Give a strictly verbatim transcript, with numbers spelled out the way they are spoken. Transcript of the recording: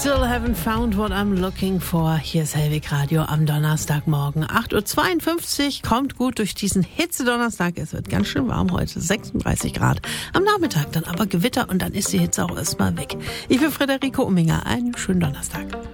Still haven't found what I'm looking for. Hier ist Hellweg Radio am Donnerstagmorgen. acht Uhr zweiundfünfzig, kommt gut durch diesen Hitze-Donnerstag. Es wird ganz schön warm heute, sechsunddreißig Grad. Am Nachmittag dann aber Gewitter und dann ist die Hitze auch erstmal weg. Ich bin Frederike Umminger. Einen schönen Donnerstag.